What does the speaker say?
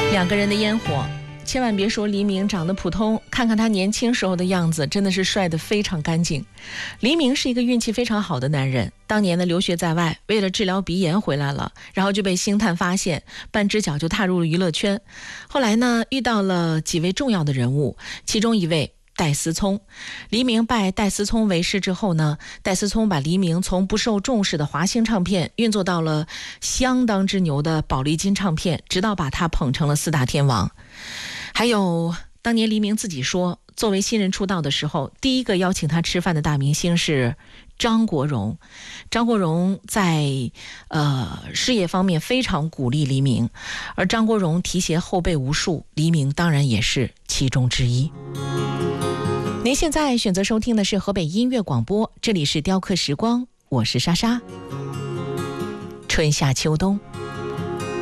两个人的烟火，千万别说黎明长得普通，看看他年轻时候的样子，真的是帅得非常干净。黎明是一个运气非常好的男人，当年的留学在外，为了治疗鼻炎回来了，然后就被星探发现，半只脚就踏入了娱乐圈。后来呢，遇到了几位重要的人物，其中一位戴思聪。黎明拜戴思聪为师之后呢，戴思聪把黎明从不受重视的华星唱片运作到了相当之牛的宝丽金唱片，直到把他捧成了四大天王。还有当年黎明自己说，作为新人出道的时候，第一个邀请他吃饭的大明星是张国荣。张国荣在事业方面非常鼓励黎明，而张国荣提携后辈无数，黎明当然也是其中之一。您现在选择收听的是河北音乐广播，这里是雕刻时光，我是莎莎。春夏秋冬，